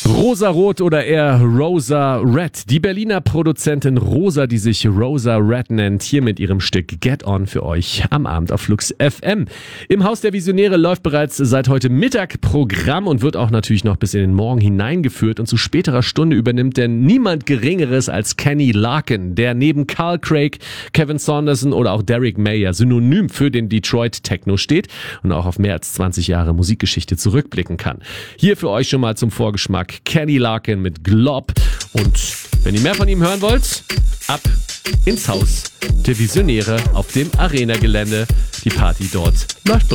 Rosa-Rot oder eher Rosa-Red. Die Berliner Produzentin Rosa, die sich Rosa-Red nennt, hier mit ihrem Stück Get On für euch am Abend auf Flux FM. Im Haus der Visionäre läuft bereits seit heute Mittag Programm und wird auch natürlich noch bis in den Morgen hineingeführt. Und zu späterer Stunde übernimmt denn niemand Geringeres als Kenny Larkin, der neben Carl Craig, Kevin Saunderson oder auch Derrick Mayer synonym für den Detroit Techno steht und auch auf mehr als 20 Jahre Musikgeschichte zurückblicken kann. Hier für euch schon mal zum Vorgeschmack Kenny Larkin mit Glob. Und wenn ihr mehr von ihm hören wollt, ab ins Haus der Visionäre auf dem Arena-Gelände. Die Party dort läuft bereits.